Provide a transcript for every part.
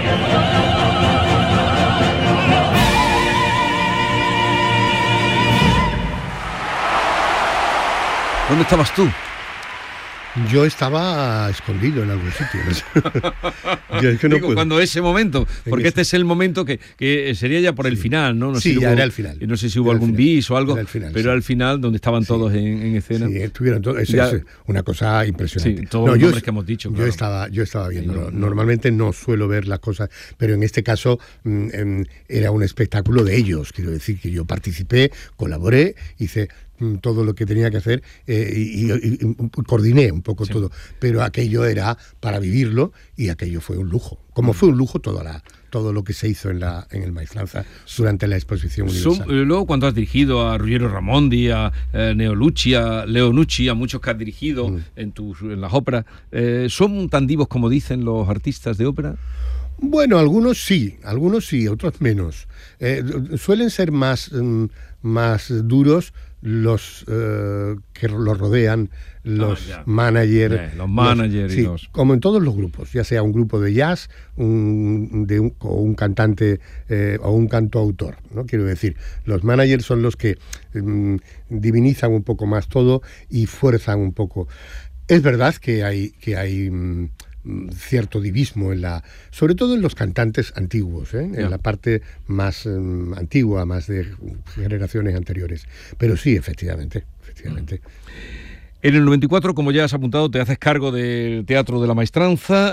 ¿Dónde estabas tú? Yo estaba escondido en algún sitio. Yo es que no Digo, puedo. cuando ese momento, porque este es el momento que sería ya por el final, ¿no? No Sí, sé, ya era el final. No sé si hubo Era algún el final. bis o algo, Era el final, pero sí. al final, donde estaban todos en escena. Sí, estuvieron todos. Es una cosa impresionante. Sí, todos los nombres que hemos dicho, claro. Yo estaba viéndolo. Normalmente no suelo ver las cosas, pero en este caso era un espectáculo de ellos. Quiero decir que yo participé, colaboré, hice todo lo que tenía que hacer y coordiné un poco todo, pero aquello era para vivirlo y aquello fue un lujo, como fue un lujo todo lo que se hizo en el Maestranza durante la exposición universal. Luego cuando has dirigido a Ruggiero Ramondi, a Leo Nucci, a muchos que has dirigido en las óperas, ¿son tan divos como dicen los artistas de ópera? Bueno, algunos sí, otros menos. Suelen ser más duros los que los rodean, los managers. Los managers sí, como en todos los grupos, ya sea un grupo de jazz, o un cantante o un cantautor, ¿no? Quiero decir, los managers son los que divinizan un poco más todo y fuerzan un poco. Es verdad que hay cierto divismo sobre todo en los cantantes antiguos, en la parte más antigua, más de generaciones anteriores. Pero sí, efectivamente. En el 94, como ya has apuntado, te haces cargo del Teatro de la Maestranza,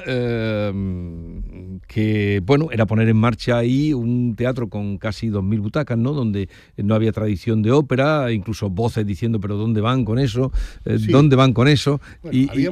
que, bueno, era poner en marcha ahí un teatro con casi 2.000 butacas, ¿no? Donde no había tradición de ópera, incluso voces diciendo, pero ¿dónde van con eso? Sí. ¿Dónde van con eso? Bueno, había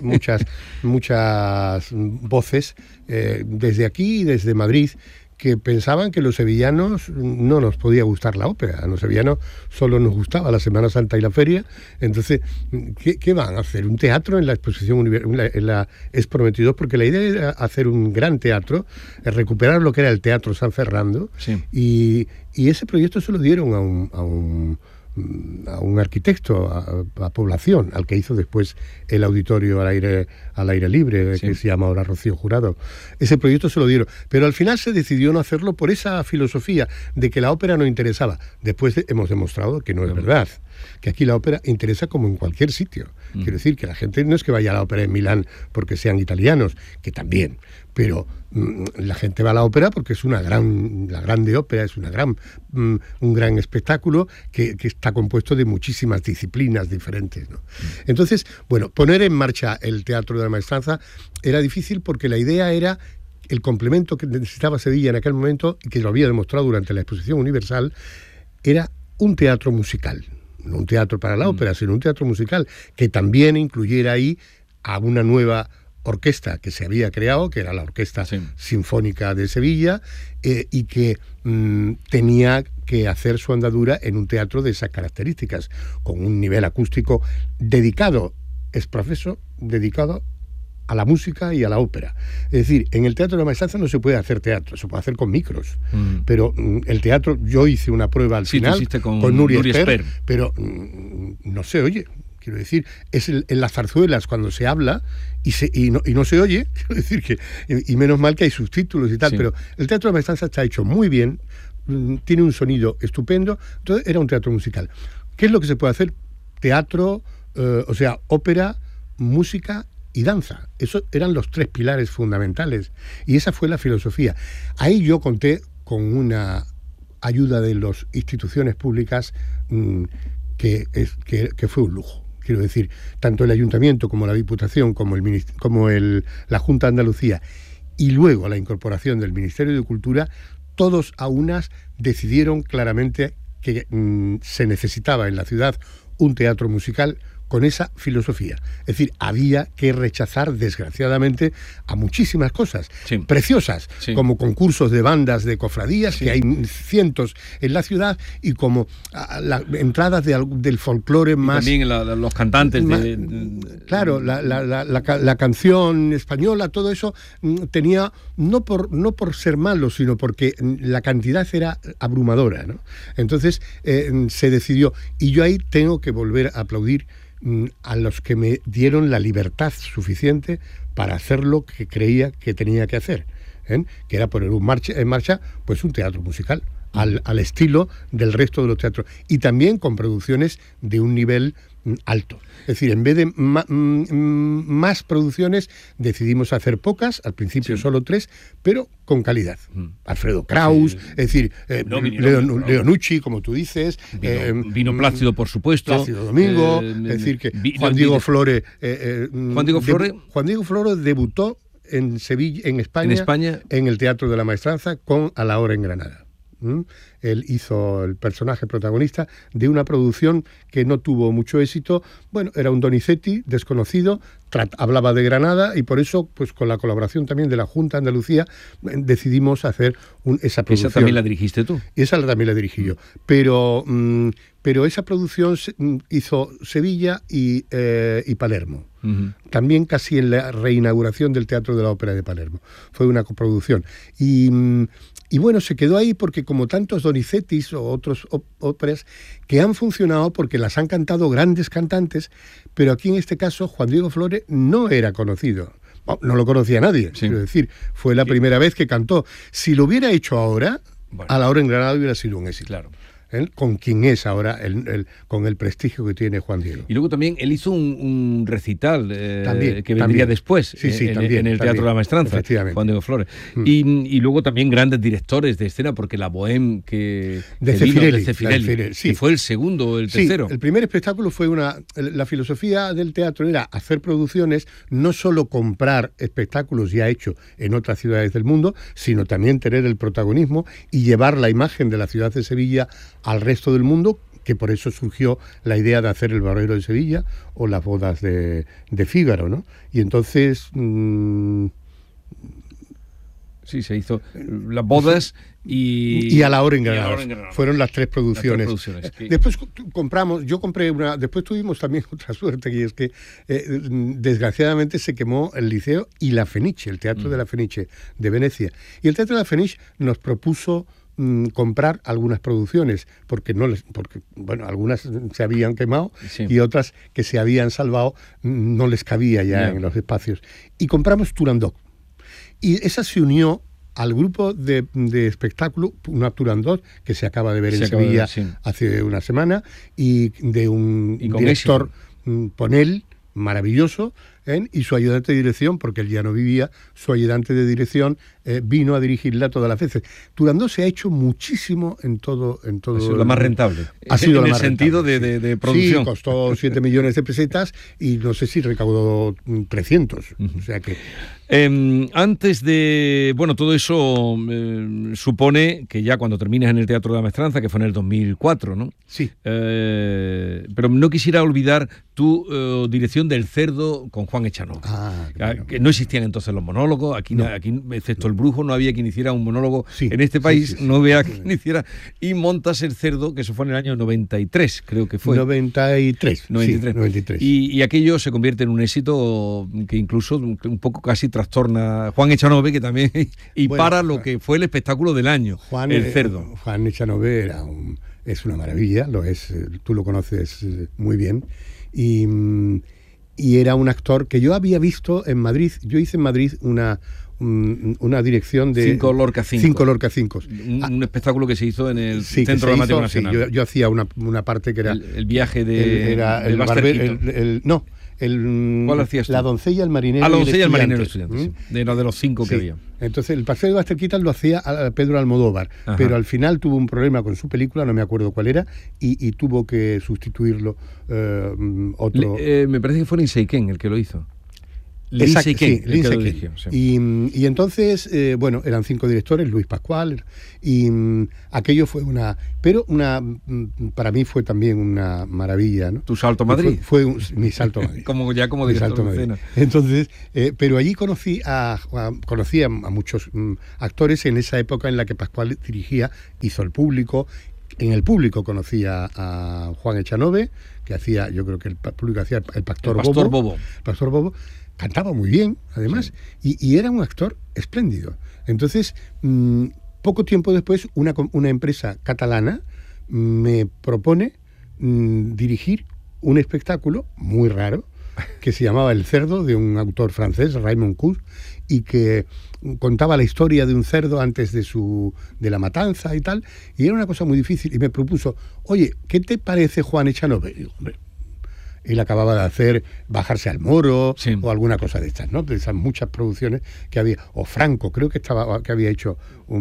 muchas voces desde aquí y desde Madrid que pensaban que los sevillanos no nos podía gustar la ópera. A los sevillanos solo nos gustaba la Semana Santa y la feria. Entonces, ¿qué van a hacer? ¿Un teatro en la exposición en la Expo 92? Porque la idea era hacer un gran teatro, recuperar lo que era el Teatro San Fernando, sí. y ese proyecto se lo dieron a un arquitecto, a Población, al que hizo después el auditorio al aire libre, sí, que se llama ahora Rocío Jurado. Ese proyecto se lo dieron, pero al final se decidió no hacerlo por esa filosofía de que la ópera no interesaba. Después hemos demostrado que no es verdad, que aquí la ópera interesa como en cualquier sitio. Quiero decir que la gente no es que vaya a la ópera en Milán porque sean italianos, que también, pero la gente va a la ópera porque es la grande ópera, es un gran espectáculo que está compuesto de muchísimas disciplinas diferentes, ¿no? Entonces, bueno, poner en marcha el Teatro de la Maestranza era difícil porque la idea era el complemento que necesitaba Sevilla en aquel momento, y que lo había demostrado durante la Exposición Universal, era un teatro musical. No un teatro para la ópera, sino un teatro musical que también incluyera ahí a una nueva orquesta que se había creado, que era la Orquesta Sinfónica de Sevilla, y que tenía que hacer su andadura en un teatro de esas características, con un nivel acústico dedicado a la música y a la ópera. Es decir, en el Teatro de la Maestranza no se puede hacer teatro, se puede hacer con micros, pero el teatro, yo hice una prueba al final con Nuria Esper, pero no se oye. Quiero decir, es en las zarzuelas cuando se habla y no se oye, quiero decir que, y menos mal que hay subtítulos y tal, pero el Teatro de la Maestranza está hecho muy bien, tiene un sonido estupendo, entonces era un teatro musical. ¿Qué es lo que se puede hacer? Teatro, ópera, música y danza. Esos eran los 3 pilares fundamentales, y esa fue la filosofía. Ahí yo conté con una ayuda de las instituciones públicas que fue un lujo. Quiero decir, tanto el Ayuntamiento como la Diputación, como la Junta de Andalucía, y luego la incorporación del Ministerio de Cultura, todos a unas decidieron claramente que se necesitaba en la ciudad un teatro musical con esa filosofía. Es decir, había que rechazar, desgraciadamente, a muchísimas cosas preciosas, como concursos de bandas de cofradías, que hay cientos en la ciudad, y como entradas del folclore más... También los cantantes Claro, la canción española, todo eso tenía, no por ser malo, sino porque la cantidad era abrumadora, ¿no? Entonces se decidió, y yo ahí tengo que volver a aplaudir a los que me dieron la libertad suficiente para hacer lo que creía que tenía que hacer. que era poner en marcha pues un teatro musical al estilo del resto de los teatros, y también con producciones de un nivel alto. Es decir, en vez de más producciones, decidimos hacer pocas, al principio solo 3, pero con calidad. Alfredo Kraus, es decir, Leonucci, como tú dices. Vino Plácido, por supuesto. Plácido Domingo, es decir, que Juan Diego Flore debutó en Sevilla, en España, en el Teatro de la Maestranza con A la hora en Granada. Él hizo el personaje protagonista de una producción que no tuvo mucho éxito. Bueno, era un Donizetti desconocido, hablaba de Granada, y por eso, pues con la colaboración también de la Junta de Andalucía, decidimos hacer esa producción. ¿Esa también la dirigiste tú? Esa también la dirigí yo. Pero esa producción hizo Sevilla y Palermo. También casi en la reinauguración del Teatro de la Ópera de Palermo. Fue una coproducción. Y bueno, se quedó ahí porque, como tantos Donizettis o otros óperas que han funcionado porque las han cantado grandes cantantes, pero aquí en este caso Juan Diego Flore no era conocido. No lo conocía nadie, quiero decir, fue la primera vez que cantó. Si lo hubiera hecho ahora, A la hora en Granada hubiera sido un éxito. Claro. Con quien es ahora, con el prestigio que tiene Juan Diego. Y luego también él hizo un recital que vendría después en el Teatro de la Maestranza, Juan Diego Flores. Y luego también grandes directores de escena, porque la Bohème de Zeffirelli, que fue el segundo o el tercero. El primer espectáculo fue la filosofía del teatro era hacer producciones, no solo comprar espectáculos ya hechos en otras ciudades del mundo, sino también tener el protagonismo y llevar la imagen de la ciudad de Sevilla al resto del mundo, que por eso surgió la idea de hacer El Barbero de Sevilla o Las bodas de Fígaro, ¿no? Y entonces se hizo Las bodas y A la hora en Granada. Fueron las 3 producciones. Después después tuvimos también otra suerte, y es que desgraciadamente se quemó el Liceo y la Fenice, el Teatro de la Fenice de Venecia. Y el Teatro de la Fenice nos propuso comprar algunas producciones, porque algunas se habían quemado y otras que se habían salvado no les cabía ya en los espacios. Y compramos Turandot. Y esa se unió al grupo de espectáculo, una Turandot, que se acaba de ver en Sevilla hace una semana, y de un director, Ponel, maravilloso, y su ayudante de dirección, porque él ya no vivía, su ayudante de dirección vino a dirigirla todas las veces. Turandot se ha hecho muchísimo en todo. Ha sido la más rentable. Ha sido en el sentido de producción. Sí, costó 7 millones de pesetas y no sé si recaudó 300. O sea que... antes de... Bueno, todo eso supone que ya cuando terminas en el Teatro de la Maestranza, que fue en el 2004, ¿no? Sí. Pero no quisiera olvidar tu dirección del Cerdo con Juan Echanove. Claro. Que no existían entonces los monólogos. Aquí, excepto El Brujo, no había quien hiciera un monólogo en este país. No había quien hiciera. Y montas El Cerdo, que eso fue en el año 93, creo que fue. 93. Y aquello se convierte en un éxito que incluso un poco casi trastorna Juan Echanove, que también para lo que fue el espectáculo del año, El Cerdo. Juan Echanove es una maravilla, tú lo conoces muy bien, y era un actor que yo había visto en Madrid. Yo hice en Madrid una dirección de 5 Lorca 5. Un espectáculo que se hizo en el Centro Dramático Nacional. Yo hacía una parte que era el viaje del barbero. ¿Cuál hacías tú? La doncella, el marinero. La doncella, el marinero estudiante. De los 5 que había. Entonces, el paseo de Basterquitas lo hacía Pedro Almodóvar, pero al final tuvo un problema con su película, no me acuerdo cuál era, y tuvo que sustituirlo otro. Me parece que fue Lindsay Ken el que lo hizo. Lindsay Ken. Y entonces, eran 5 directores, Luis Pascual, y aquello fue para mí fue también una maravilla, ¿no? ¿Tu salto a Madrid? Fue mi salto a Madrid. como director de escena. Entonces, pero allí conocí a muchos actores en esa época en la que Pascual hizo El Público. En El Público conocí a Juan Echanove, que hacía, yo creo que el público hacía el Pastor Bobo. Cantaba muy bien, además, y era un actor espléndido. Entonces, poco tiempo después, una empresa catalana me propone dirigir un espectáculo muy raro, que se llamaba El cerdo, de un autor francés, Raymond Cour, y que contaba la historia de un cerdo antes de la matanza y tal, y era una cosa muy difícil, y me propuso, oye, ¿qué te parece Juan Echanove? Y digo, hombre, él acababa de hacer Bajarse al Moro, sí, o alguna cosa de estas, ¿no? De esas muchas producciones que había, o Franco, creo que había hecho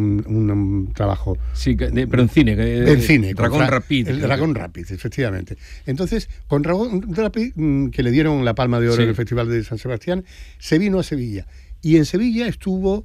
un trabajo. Sí, pero en cine. En cine. Dragón Rapid. El Dragón Rapid, efectivamente. Entonces, con Dragón Rapid, que le dieron la Palma de Oro, sí, en el Festival de San Sebastián, se vino a Sevilla. Y en Sevilla estuvo,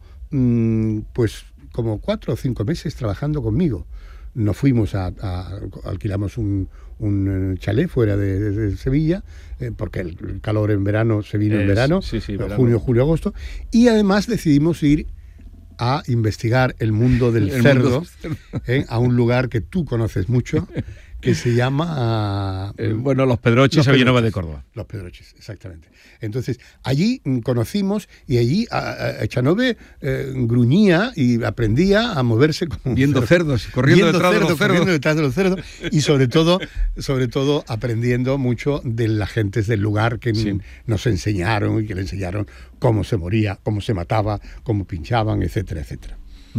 pues, como 4 o 5 meses trabajando conmigo. Nos fuimos alquilamos un chalet fuera de Sevilla, porque el calor en verano se vino en verano, sí, verano. Junio, julio, agosto, y además decidimos ir a investigar el mundo del cerdo, a un lugar que tú conoces mucho, que se llama... Los Pedroches, a Villanueva de Córdoba. Los Pedroches, exactamente. Entonces, allí conocimos, y allí Echanove gruñía y aprendía a moverse como viendo cerdos, corriendo detrás de los cerdos, y sobre todo aprendiendo mucho de las gentes del lugar que sí, nos enseñaron, y que le enseñaron cómo se moría, cómo se mataba, cómo pinchaban, etcétera, etcétera.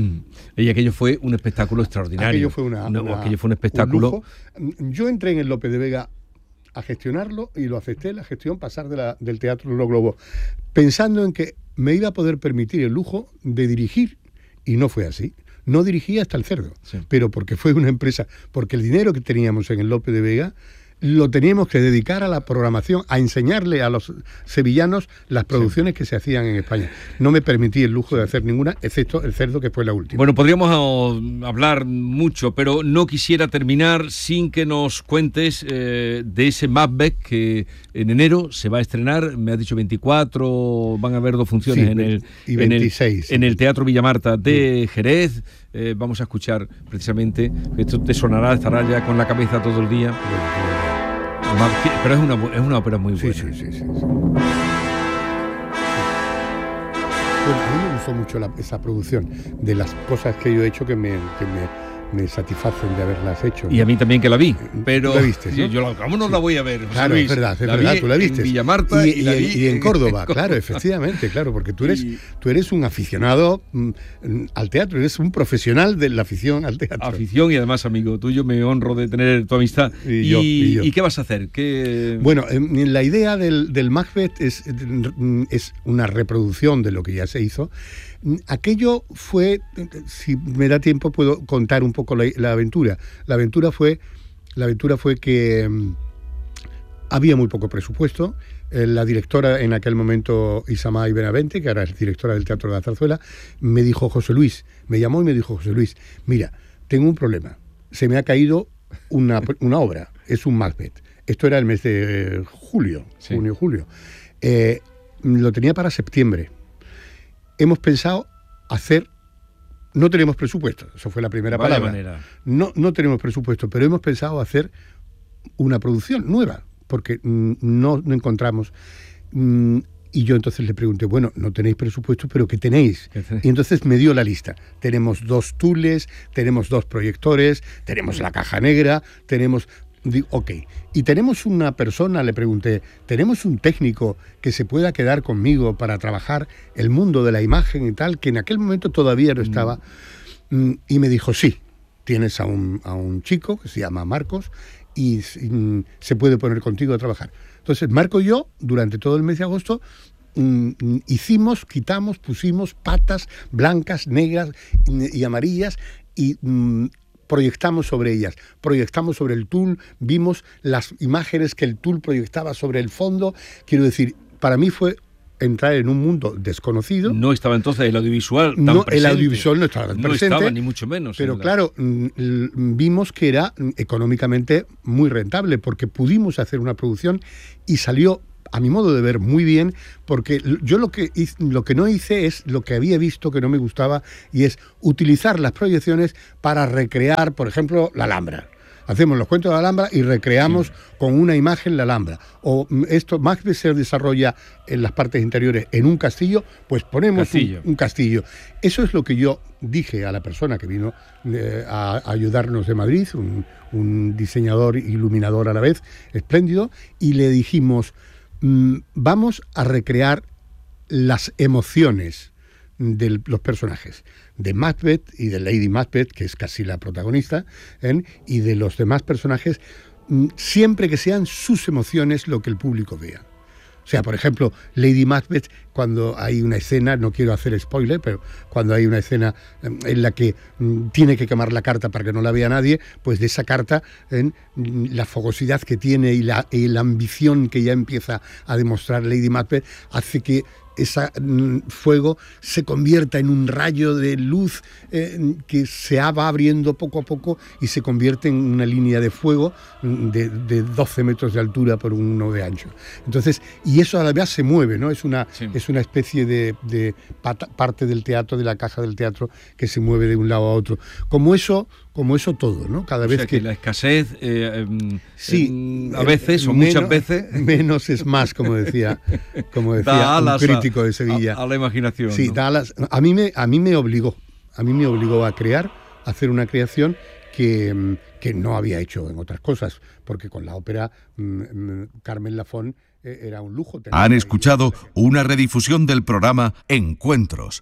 Y aquello fue un espectáculo extraordinario. Aquello fue un espectáculo. Un lujo. Yo entré en el Lope de Vega a gestionarlo y lo acepté, la gestión, pasar del Teatro Los Globos, pensando en que me iba a poder permitir el lujo de dirigir, y no fue así. No dirigí hasta el cerdo, sí, pero porque fue una empresa, porque el dinero que teníamos en el Lope de Vega lo teníamos que dedicar a la programación, a enseñarle a los sevillanos las producciones, sí, que se hacían en España. No me permití el lujo de hacer ninguna, excepto el cerdo, que fue la última. Bueno, podríamos hablar mucho, pero no quisiera terminar sin que nos cuentes de ese Macbeth que en enero se va a estrenar. Me has dicho 24, van a haber 2 funciones, sí, y 26. En el Teatro Villamarta de Jerez. Vamos a escuchar precisamente, esto te sonará, estará ya con la cabeza todo el día. Pero es una ópera muy buena. Sí. Bueno, a mí me gustó mucho esa producción, de las cosas que yo he hecho que me satisfacen de haberlas hecho, ¿no? Y a mí también, que la vi, pero... ¿La viste, no? Sí, ¿cómo no la voy a ver? Claro, Luis, es verdad, tú la viste. En Villamarta y en Córdoba, claro, efectivamente, claro, porque tú eres un aficionado al teatro, eres un profesional de la afición al teatro. Afición, y además, amigo tuyo, me honro de tener tu amistad. Y yo. ¿Y qué vas a hacer? Bueno, la idea del Macbeth es una reproducción de lo que ya se hizo. Aquello fue, si me da tiempo puedo contar un poco la aventura. La aventura fue que había muy poco presupuesto. La directora en aquel momento, Isamay Benavente, que ahora es directora del Teatro de la Zarzuela, me llamó y me dijo, José Luis, mira, tengo un problema. Se me ha caído una obra, es un Macbeth. Esto era el mes de julio, sí, junio. Lo tenía para septiembre. Hemos pensado no tenemos presupuesto, eso fue la primera palabra. No tenemos presupuesto, pero hemos pensado hacer una producción nueva, porque no encontramos. Y yo entonces le pregunté, bueno, no tenéis presupuesto, pero ¿qué tenéis? Y entonces me dio la lista. Tenemos 2 tules, tenemos 2 proyectores, tenemos la caja negra, tenemos... Digo, ok. Y tenemos una persona, le pregunté, ¿tenemos un técnico que se pueda quedar conmigo para trabajar el mundo de la imagen y tal? Que en aquel momento todavía no estaba. Y me dijo, sí, tienes a un chico que se llama Marcos y se puede poner contigo a trabajar. Entonces, Marco y yo, durante todo el mes de agosto, quitamos, pusimos patas blancas, negras y amarillas y... proyectamos sobre ellas, proyectamos sobre el tul, vimos las imágenes que el tul proyectaba sobre el fondo. Quiero decir, para mí fue entrar en un mundo desconocido. No estaba entonces el audiovisual tan presente. El audiovisual no estaba tan presente. No estaba, ni mucho menos. Pero claro, vimos que era económicamente muy rentable, porque pudimos hacer una producción y salió, a mi modo de ver, muy bien, porque yo lo que no hice es lo que había visto que no me gustaba, y es utilizar las proyecciones para recrear, por ejemplo, la Alhambra. Hacemos los cuentos de la Alhambra y recreamos con una imagen la Alhambra. O esto, Macbeth se desarrolla en las partes interiores en un castillo, pues ponemos un castillo. Eso es lo que yo dije a la persona que vino a ayudarnos de Madrid, un diseñador iluminador a la vez, espléndido, y le dijimos, vamos a recrear las emociones de los personajes, de Macbeth y de Lady Macbeth, que es casi la protagonista, y de los demás personajes, siempre que sean sus emociones lo que el público vea. O sea, por ejemplo, Lady Macbeth, cuando hay una escena, no quiero hacer spoiler, pero cuando hay una escena en la que tiene que quemar la carta para que no la vea nadie, pues de esa carta, la fogosidad que tiene y la ambición que ya empieza a demostrar Lady Macbeth hace que ese fuego se convierta en un rayo de luz que se va abriendo poco a poco y se convierte en una línea de fuego de 12 metros de altura por 1 de ancho. Entonces, y eso a la vez se mueve, ¿no? Es una especie de parte del teatro, de la caja del teatro, que se mueve de un lado a otro. Como eso todo, ¿no? Cada vez que la escasez, a veces o muchas veces... Menos es más, como decía un crítico de Sevilla. A la imaginación. Sí, ¿no? A mí me obligó a hacer una creación que no había hecho en otras cosas, porque con la ópera Carmen Lafón era un lujo. Han escuchado una redifusión del programa Encuentros.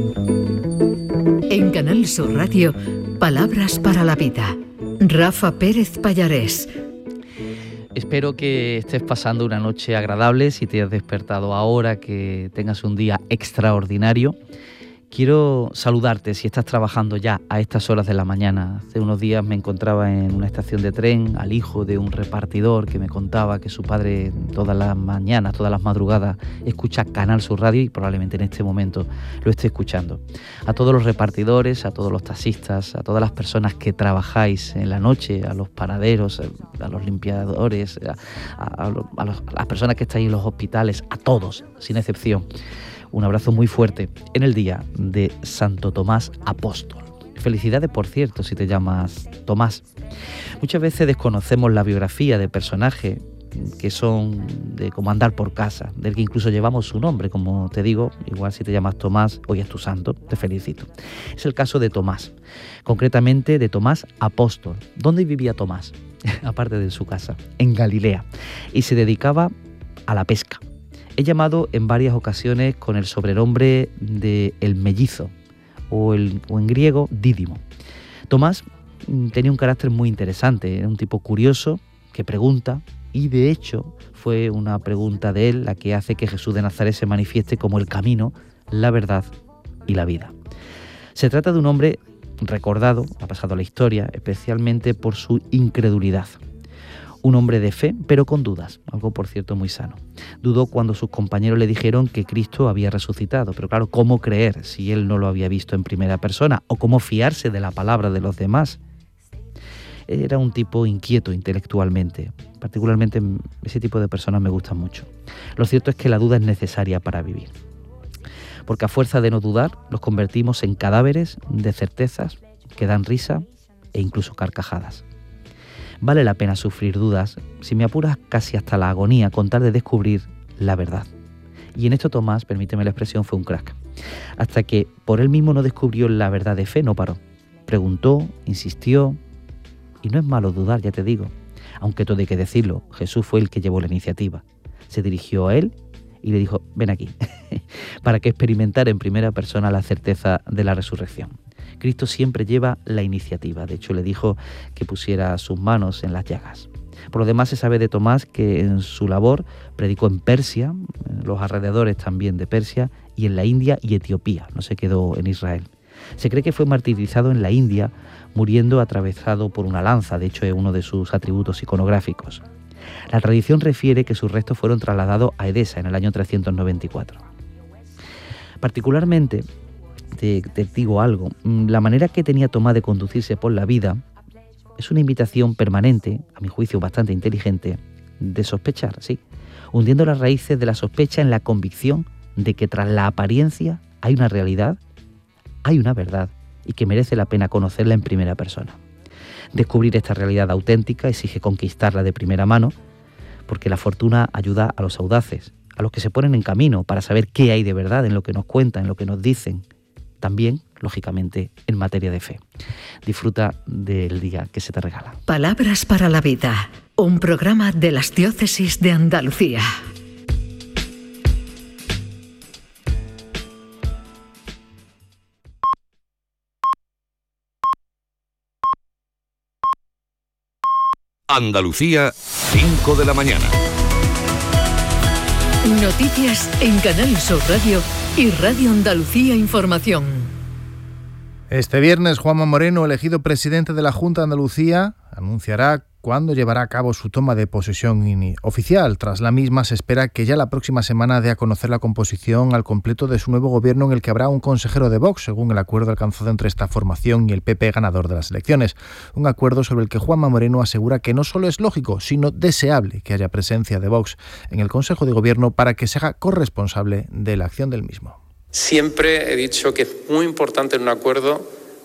En Canal Sur Radio, Palabras para la Vida. Rafa Pérez Pallarés. Espero que estés pasando una noche agradable, si te has despertado ahora, que tengas un día extraordinario. Quiero saludarte si estás trabajando ya a estas horas de la mañana. Hace unos días me encontraba en una estación de tren al hijo de un repartidor que me contaba que su padre todas las mañanas, todas las madrugadas, escucha Canal Sur Radio y probablemente en este momento lo esté escuchando. A todos los repartidores, a todos los taxistas, a todas las personas que trabajáis en la noche, a los panaderos, a los limpiadores, a las personas que estáis en los hospitales, a todos, sin excepción. Un abrazo muy fuerte en el día de Santo Tomás Apóstol. Felicidades, por cierto, si te llamas Tomás. Muchas veces desconocemos la biografía de personajes que son de como andar por casa, del que incluso llevamos su nombre, como te digo, igual si te llamas Tomás, hoy es tu santo, te felicito. Es el caso de Tomás, concretamente de Tomás Apóstol. ¿Dónde vivía Tomás? Aparte de su casa, en Galilea, y se dedicaba a la pesca. He llamado en varias ocasiones con el sobrenombre de el mellizo, o en griego Dídimo. Tomás tenía un carácter muy interesante, era un tipo curioso que pregunta, y de hecho fue una pregunta de él la que hace que Jesús de Nazaret se manifieste como el camino, la verdad y la vida. Se trata de un hombre recordado, ha pasado a la historia, especialmente por su incredulidad. Un hombre de fe, pero con dudas, algo por cierto muy sano. Dudó cuando sus compañeros le dijeron que Cristo había resucitado, pero claro, ¿cómo creer si él no lo había visto en primera persona? ¿O cómo fiarse de la palabra de los demás? Era un tipo inquieto intelectualmente, particularmente ese tipo de personas me gustan mucho. Lo cierto es que la duda es necesaria para vivir, porque a fuerza de no dudar los convertimos en cadáveres de certezas que dan risa e incluso carcajadas. Vale la pena sufrir dudas, si me apuras casi hasta la agonía, con tal de descubrir la verdad. Y en esto Tomás, permíteme la expresión, fue un crack. Hasta que por él mismo no descubrió la verdad de fe, no paró. Preguntó, insistió, y no es malo dudar, ya te digo. Aunque todo hay que decirlo, Jesús fue el que llevó la iniciativa. Se dirigió a él y le dijo, ven aquí, para que experimentara en primera persona la certeza de la resurrección. Cristo siempre lleva la iniciativa. De hecho, le dijo que pusiera sus manos en las llagas. Por lo demás, se sabe de Tomás que en su labor predicó en Persia, en los alrededores también de Persia, y en la India y Etiopía. No se quedó en Israel. Se cree que fue martirizado en la India, muriendo atravesado por una lanza. De hecho, es uno de sus atributos iconográficos. La tradición refiere que sus restos fueron trasladados a Edesa en el año 394. Particularmente, te digo algo, la manera que tenía Tomás de conducirse por la vida es una invitación permanente, a mi juicio bastante inteligente, de sospechar, sí, hundiendo las raíces de la sospecha en la convicción de que tras la apariencia hay una realidad, hay una verdad y que merece la pena conocerla en primera persona. Descubrir esta realidad auténtica exige conquistarla de primera mano, porque la fortuna ayuda a los audaces, a los que se ponen en camino para saber qué hay de verdad en lo que nos cuentan, en lo que nos dicen. También, lógicamente, en materia de fe. Disfruta del día que se te regala. Palabras para la Vida, un programa de las Diócesis de Andalucía. Andalucía, 5 de la mañana. Noticias en Canal Sur Radio y Radio Andalucía Información. Este viernes, Juanma Moreno, elegido presidente de la Junta de Andalucía, anunciará cuándo llevará a cabo su toma de posesión oficial. Tras la misma, se espera que ya la próxima semana dé a conocer la composición al completo de su nuevo gobierno, en el que habrá un consejero de Vox, según el acuerdo alcanzado entre esta formación y el PP ganador de las elecciones. Un acuerdo sobre el que Juanma Moreno asegura que no solo es lógico, sino deseable que haya presencia de Vox en el Consejo de Gobierno para que se haga corresponsable de la acción del mismo. Siempre he dicho que es muy importante en un acuerdo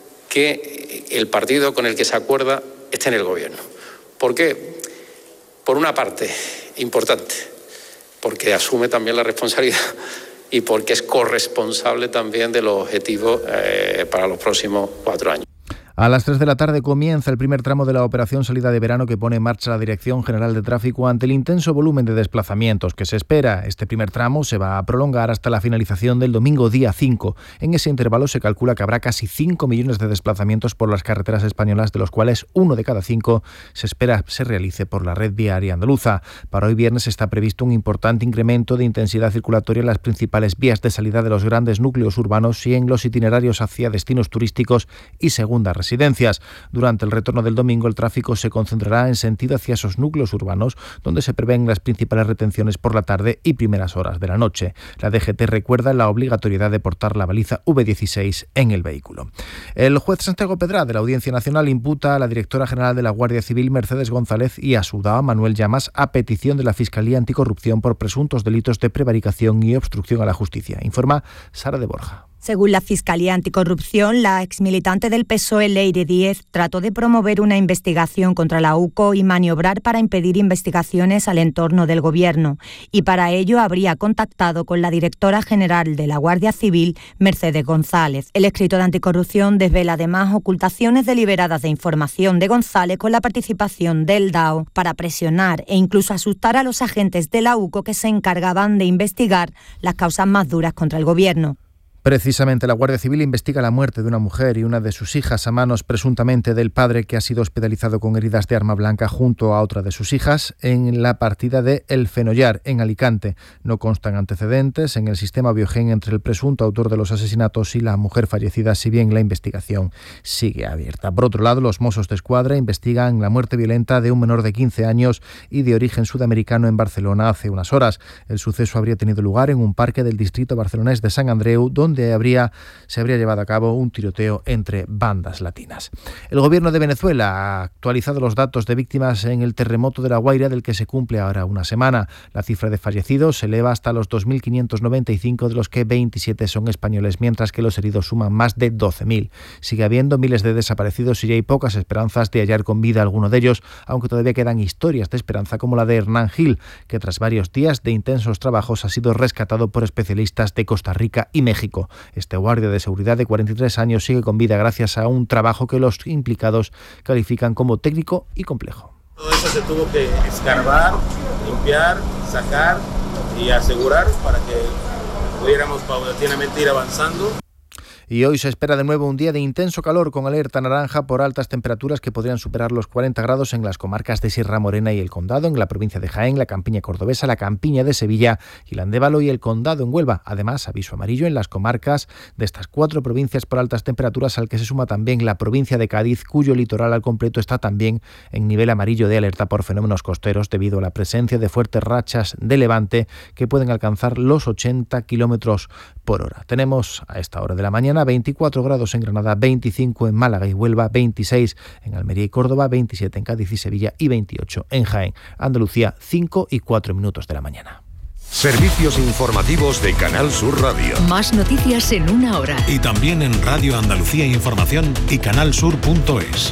que el partido con el que se acuerda esté en el gobierno. ¿Por qué? Por una parte, importante, porque asume también la responsabilidad y porque es corresponsable también de los objetivos para los próximos 4 años. A las 3 de la tarde comienza el primer tramo de la operación salida de verano que pone en marcha la Dirección General de Tráfico ante el intenso volumen de desplazamientos que se espera. Este primer tramo se va a prolongar hasta la finalización del domingo día 5. En ese intervalo se calcula que habrá casi 5 millones de desplazamientos por las carreteras españolas, de los cuales 1 de cada 5 se espera se realice por la red viaria andaluza. Para hoy viernes está previsto un importante incremento de intensidad circulatoria en las principales vías de salida de los grandes núcleos urbanos y en los itinerarios hacia destinos turísticos y segundas residencias. Durante el retorno del domingo, el tráfico se concentrará en sentido hacia esos núcleos urbanos, donde se prevén las principales retenciones por la tarde y primeras horas de la noche. La DGT recuerda la obligatoriedad de portar la baliza V16 en el vehículo. El juez Santiago Pedrá, de la Audiencia Nacional, imputa a la directora general de la Guardia Civil, Mercedes González, y a su DAO, Manuel Llamas, a petición de la Fiscalía Anticorrupción, por presuntos delitos de prevaricación y obstrucción a la justicia. Informa Sara de Borja. Según la Fiscalía Anticorrupción, la exmilitante del PSOE, Leire Díez, trató de promover una investigación contra la UCO y maniobrar para impedir investigaciones al entorno del Gobierno. Y para ello habría contactado con la directora general de la Guardia Civil, Mercedes González. El escrito de Anticorrupción desvela además ocultaciones deliberadas de información de González con la participación del DAO para presionar e incluso asustar a los agentes de la UCO que se encargaban de investigar las causas más duras contra el Gobierno. Precisamente, la Guardia Civil investiga la muerte de una mujer y una de sus hijas a manos presuntamente del padre, que ha sido hospitalizado con heridas de arma blanca junto a otra de sus hijas en la partida de El Fenollar, en Alicante. No constan antecedentes en el sistema Biogen entre el presunto autor de los asesinatos y la mujer fallecida, si bien la investigación sigue abierta. Por otro lado, los Mossos de Escuadra investigan la muerte violenta de un menor de 15 años y de origen sudamericano en Barcelona hace unas horas. El suceso habría tenido lugar en un parque del distrito barcelonés de Sant Andreu, donde se habría llevado a cabo un tiroteo entre bandas latinas. El gobierno de Venezuela ha actualizado los datos de víctimas en el terremoto de La Guaira, del que se cumple ahora una semana. La cifra de fallecidos se eleva hasta los 2.595, de los que 27 son españoles, mientras que los heridos suman más de 12.000. Sigue habiendo miles de desaparecidos y ya hay pocas esperanzas de hallar con vida a alguno de ellos, aunque todavía quedan historias de esperanza, como la de Hernán Gil, que tras varios días de intensos trabajos ha sido rescatado por especialistas de Costa Rica y México. Este guardia de seguridad de 43 años sigue con vida gracias a un trabajo que los implicados califican como técnico y complejo. Todo eso se tuvo que escarbar, limpiar, sacar y asegurar para que pudiéramos paulatinamente ir avanzando. Y hoy se espera de nuevo un día de intenso calor, con alerta naranja por altas temperaturas que podrían superar los 40 grados en las comarcas de Sierra Morena y el Condado, en la provincia de Jaén, la Campiña cordobesa, la Campiña de Sevilla, y Landévalo y el Condado en Huelva. Además, aviso amarillo en las comarcas de estas 4 provincias por altas temperaturas, al que se suma también la provincia de Cádiz, cuyo litoral al completo está también en nivel amarillo de alerta por fenómenos costeros, debido a la presencia de fuertes rachas de levante que pueden alcanzar los 80 kilómetros por hora. Tenemos a esta hora de la mañana 24 grados en Granada, 25 en Málaga y Huelva, 26 en Almería y Córdoba, 27 en Cádiz y Sevilla y 28 en Jaén. Andalucía, 5 y 4 minutos de la mañana. Servicios informativos de Canal Sur Radio. Más noticias en una hora. Y también en Radio Andalucía Información y canalsur.es.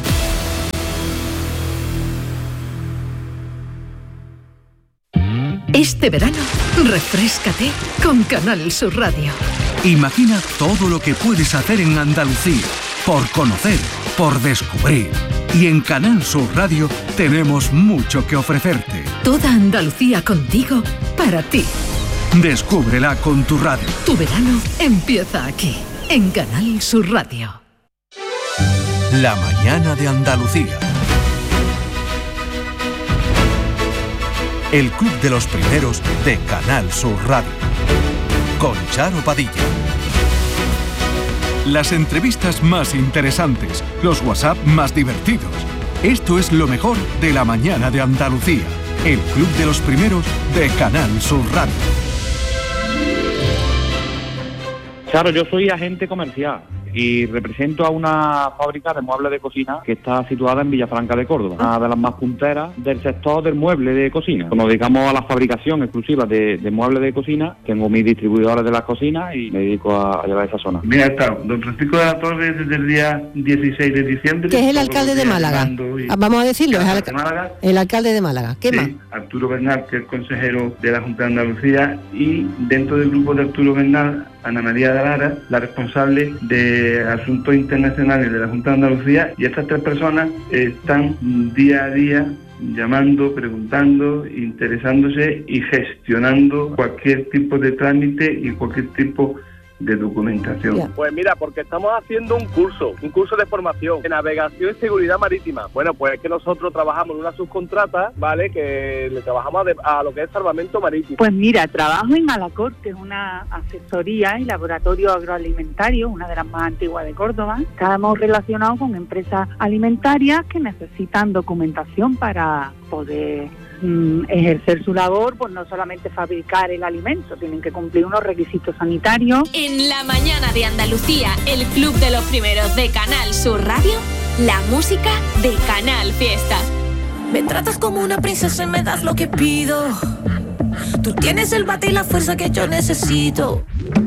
Este verano, refréscate con Canal Sur Radio. Imagina todo lo que puedes hacer en Andalucía, por conocer, por descubrir. Y en Canal Sur Radio tenemos mucho que ofrecerte. Toda Andalucía contigo, para ti. Descúbrela con tu radio. Tu verano empieza aquí, en Canal Sur Radio. La mañana de Andalucía. el Club de los Primeros de Canal Sur Radio. Con Charo Padilla. Las entrevistas más interesantes, los WhatsApp más divertidos. Esto es lo mejor de la mañana de Andalucía. El Club de los Primeros de Canal Sur Radio. Charo, yo soy agente comercial y represento a una fábrica de muebles de cocina que está situada en Villafranca de Córdoba, una de las más punteras del sector del mueble de cocina. Nos dedicamos a la fabricación exclusiva de muebles de cocina. Tengo mis distribuidores de las cocinas y me dedico a llevar esa zona. Mira, está don Francisco de la Torre desde el día 16 de diciembre. Que es el alcalde de Málaga. Vamos a decirlo, es el alcalde de Málaga. ¿Qué más? Arturo Bernal, que es consejero de la Junta de Andalucía, y dentro del grupo de Arturo Bernal, Ana María de Lara, la responsable de Asuntos Internacionales de la Junta de Andalucía, y estas tres personas están día a día llamando, preguntando, interesándose y gestionando cualquier tipo de trámite y cualquier tipo de documentación. Pues mira, porque estamos haciendo un curso de formación de navegación y seguridad marítima. Bueno, pues es que nosotros trabajamos en una subcontrata, ¿vale? Que le trabajamos a lo que es salvamento marítimo. Pues mira, trabajo en Alacor, que es una asesoría y laboratorio agroalimentario, una de las más antiguas de Córdoba. Estamos relacionados con empresas alimentarias que necesitan documentación para poder ejercer su labor, pues no solamente fabricar el alimento, tienen que cumplir unos requisitos sanitarios. En la mañana de Andalucía, el Club de los Primeros de Canal Sur Radio, la música de Canal Fiesta. Me tratas como una princesa y me das lo que pido. Tú tienes el bate y la fuerza que yo necesito.